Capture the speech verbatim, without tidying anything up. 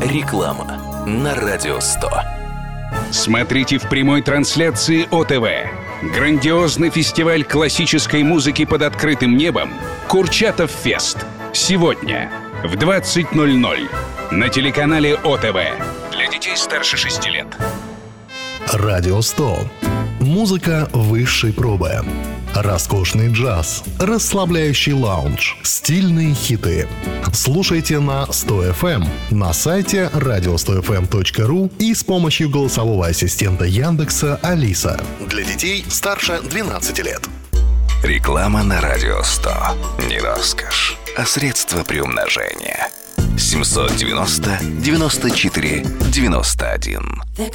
Реклама на Радио сто. Смотрите в прямой трансляции ОТВ. Грандиозный фестиваль классической музыки под открытым небом «Курчатов Фест». Сегодня в двадцать ноль ноль на телеканале ОТВ. Для детей старше шести лет. Радио сто. Музыка высшей пробы. Роскошный джаз, расслабляющий лаунж, стильные хиты. Слушайте на сто эф эм, на сайте радио сто эф эм точка ру и с помощью голосового ассистента Яндекса Алиса. Для детей старше двенадцати лет. Реклама на Радио сто. Не роскошь, а средство приумножения. семь девяносто девяносто четыре девяносто один.